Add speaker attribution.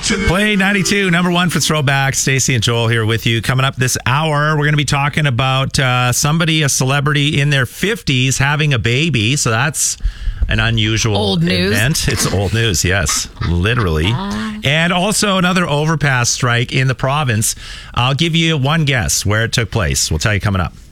Speaker 1: Play 92, number one for Throwback. Stacey and Joel here with you. Coming up this hour, we're going to be talking about a celebrity in their 50s having a baby. So that's an unusual
Speaker 2: old news.
Speaker 1: Event. It's old news, yes, literally. And also another overpass strike in the province. I'll give you one guess where it took place. We'll tell you coming up.